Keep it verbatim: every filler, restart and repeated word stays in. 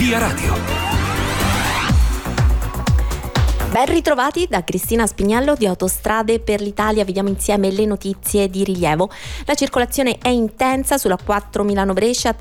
Via Radio. Ben ritrovati da Cristina Spignello di Autostrade per l'Italia. Vediamo insieme le notizie di rilievo. La circolazione è intensa sulla quattro Milano-Brescia